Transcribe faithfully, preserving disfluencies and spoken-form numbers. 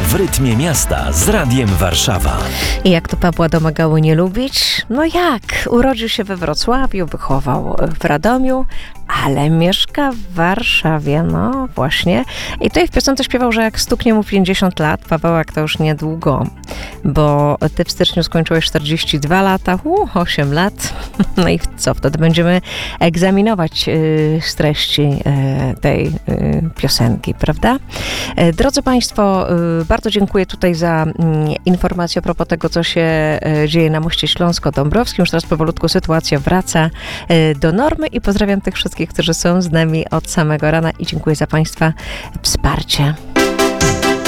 W rytmie miasta z Radiem Warszawa. I jak to Pawła Domagały nie lubić? No jak? Urodził się we Wrocławiu, wychował w Radomiu, ale mieszka w Warszawie, no właśnie. I tutaj w piosence śpiewał, że jak stuknie mu pięćdziesiąt lat, Pawełak to już niedługo, bo ty w styczniu skończyłeś czterdzieści dwa lata, uh, osiem lat. No i co? Wtedy będziemy egzaminować y, z treści y, tej y, piosenki, prawda? Y, drodzy Państwo, y, bardzo dziękuję tutaj za y, informację a propos tego, co się y, dzieje na moście Śląsko-Dąbrowskim. Już teraz powolutku sytuacja wraca y, do normy i pozdrawiam tych wszystkich, którzy są z nami od samego rana i dziękuję za Państwa wsparcie.